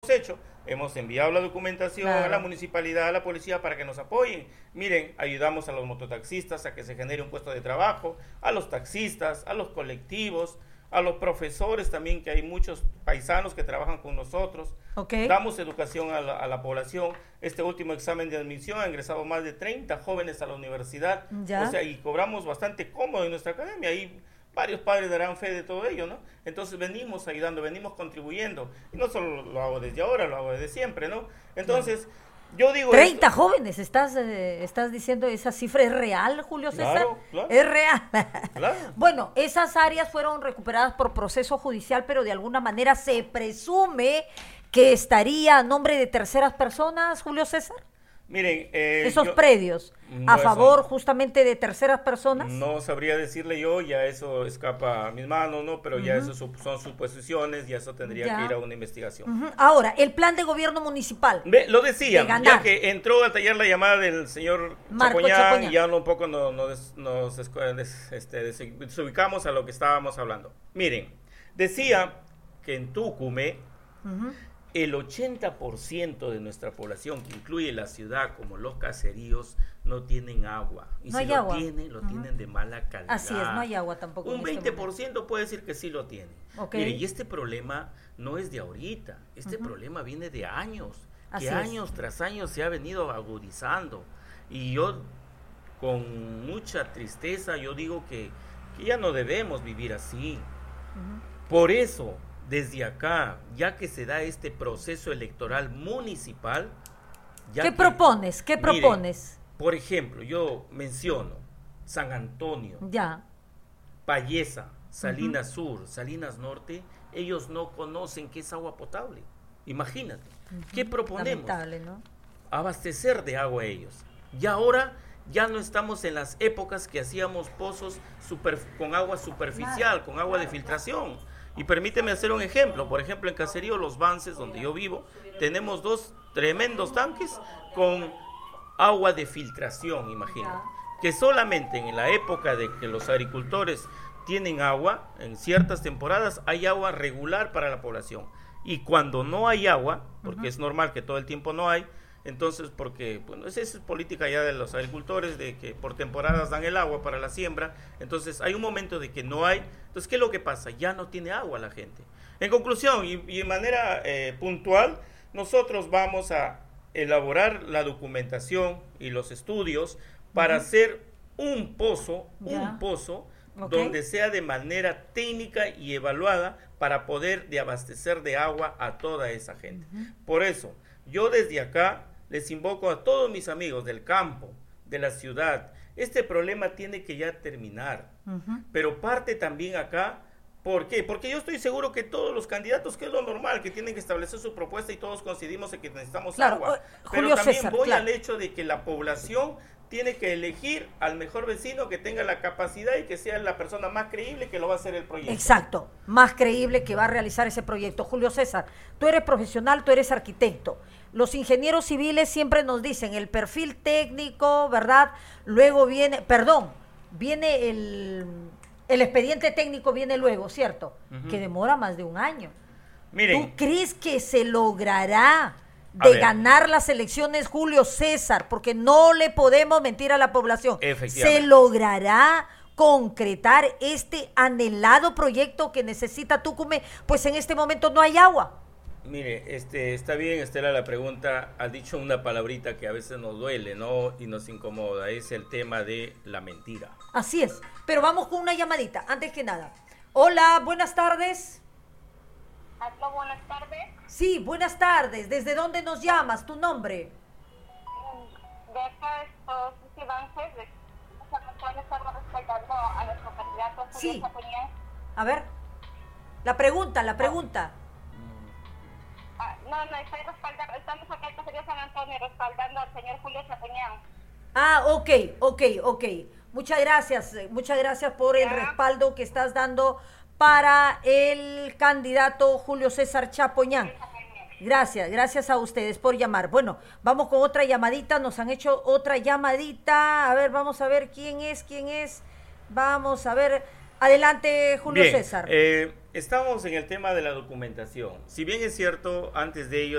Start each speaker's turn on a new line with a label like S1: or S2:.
S1: hecho, hemos enviado la documentación a la
S2: Claro.
S1: municipalidad, a la policía para que nos apoyen. Miren, ayudamos a los mototaxistas a que se genere un puesto de trabajo, a los taxistas, a los colectivos, a los profesores también, que hay muchos paisanos que trabajan con nosotros.
S2: Ok.
S1: Damos educación a la población. Este último examen de admisión han ingresado más de 30 jóvenes a la universidad.
S2: Ya.
S1: O sea, y cobramos bastante cómodo en nuestra academia. Ahí varios padres darán fe de todo ello, ¿no? Entonces venimos ayudando, venimos contribuyendo. Y no solo lo hago desde ahora, lo hago desde siempre, ¿no? Entonces, yo digo...
S2: 30
S1: esto-
S2: jóvenes, estás diciendo, esa cifra es real, Julio César.
S1: Claro, claro.
S2: Es real.
S1: Claro.
S2: Bueno, esas áreas fueron recuperadas por proceso judicial, pero de alguna manera se presume que estaría a nombre de terceras personas, Julio César.
S1: Miren,
S2: Esos predios
S1: No,
S2: a
S1: eso
S2: favor
S1: no.
S2: justamente de terceras personas.
S1: No sabría decirle yo, ya eso escapa a mis manos, ¿no? Pero ya eso son suposiciones, ya eso tendría
S2: Ya.
S1: que ir a una investigación.
S2: Ujú. Ahora, el plan de gobierno municipal.
S1: Lo decía,
S2: De ganar.
S1: ya que entró a tallar la llamada del señor
S2: Marco
S1: Chapoñán,
S2: Chapoñán.
S1: y ya un poco desubicamos a lo que estábamos hablando. Miren, decía que en Tucumé
S2: Ujú.
S1: el 80% de nuestra población, que incluye la ciudad como los caseríos, no tienen agua. Y
S2: No
S1: si
S2: hay
S1: lo
S2: agua.
S1: tienen, lo
S2: Ujú.
S1: tienen de mala calidad.
S2: Así es, no hay agua tampoco.
S1: Un
S2: en este
S1: 20% puede decir que sí lo tiene.
S2: Ok.
S1: Mire, y este problema no es de ahorita, este
S2: Ujú.
S1: problema viene de años,
S2: Así
S1: que
S2: es.
S1: años tras años se ha venido agudizando. Y yo, con mucha tristeza, yo digo que ya no debemos vivir así.
S2: Ujú.
S1: Por eso, desde acá, ya que se da este proceso electoral municipal, ya
S2: ¿Qué
S1: que-
S2: propones? ¿Qué
S1: Miren,
S2: propones?
S1: por ejemplo, yo menciono San Antonio,
S2: Ya.
S1: Payesa, Salinas Sur, Salinas Norte, ellos no conocen qué es agua potable. Imagínate. ¿Qué proponemos?
S2: Lamentable, ¿no?
S1: Abastecer de agua a ellos. Y ahora ya no estamos en las épocas que hacíamos pozos con agua superficial, con agua de filtración. Y permíteme hacer un ejemplo. Por ejemplo, en Caserío Los Vances, donde yo vivo, tenemos 2 tremendos tanques con agua de filtración, imagínate. Que solamente en la época de que los agricultores tienen agua, en ciertas temporadas hay agua regular para la población. Y cuando no hay agua, porque es normal que todo el tiempo no hay, entonces, porque, bueno, esa es política ya de los agricultores, de que por temporadas dan el agua para la siembra, entonces hay un momento de que no hay, entonces, ¿qué es lo que pasa? Ya no tiene agua la gente. En conclusión, y de manera puntual, nosotros vamos a elaborar la documentación y los estudios para hacer un pozo,
S2: Ya. Ok.
S1: donde sea de manera técnica y evaluada para poder de abastecer de agua a toda esa gente. Por eso, yo desde acá les invoco a todos mis amigos del campo, de la ciudad. Este problema tiene que ya terminar,
S2: Ujú.
S1: pero parte también acá. ¿Por qué? Porque yo estoy seguro que todos los candidatos, que es lo normal, que tienen que establecer su propuesta y todos coincidimos en que necesitamos
S2: Claro,
S1: agua.
S2: Julio
S1: Pero también
S2: César,
S1: voy
S2: claro.
S1: al hecho de que la población tiene que elegir al mejor vecino que tenga la capacidad y que sea la persona más creíble que lo va a hacer el proyecto.
S2: Exacto, más creíble que va a realizar ese proyecto. Julio César, tú eres profesional, tú eres arquitecto. Los ingenieros civiles siempre nos dicen el perfil técnico, ¿verdad? Luego viene el expediente técnico, viene luego, ¿cierto?
S1: Ujú.
S2: Que demora más de un año.
S1: Miren,
S2: ¿Tú crees que se logrará
S1: A
S2: de
S1: ver.
S2: ganar las elecciones, Julio César? Porque no le podemos mentir a la población.
S1: Efectivamente.
S2: ¿Se logrará concretar este anhelado proyecto que necesita Tucumé? Pues en este momento no hay agua.
S1: mire, está bien, Estela, la pregunta. Ha dicho una palabrita que a veces nos duele, ¿no? Y nos incomoda. Es el tema de la mentira.
S2: Así es. Pero vamos con una llamadita, antes que nada. Hola, buenas tardes.
S3: Aló, buenas tardes.
S2: Sí, buenas tardes. ¿Desde dónde nos llamas? ¿Tu nombre?
S3: De acá estos avances de cuando estamos respaldando a nuestro candidato
S2: Sí.
S3: Julio Chapoñán.
S2: A ver. La pregunta.
S3: No, estamos acá en Caserío San Antonio respaldando al señor Julio Chapoñán.
S2: Ah, ok. Muchas gracias por el
S3: Ya.
S2: respaldo que estás dando para el candidato Julio César Chapoñán. Gracias a ustedes por llamar. Bueno, vamos con otra llamadita, nos han hecho otra llamadita. A ver, vamos a ver quién es. Vamos a ver. Adelante, Julio
S1: Bien,
S2: César.
S1: estamos en el tema de la documentación. Si bien es cierto, antes de ello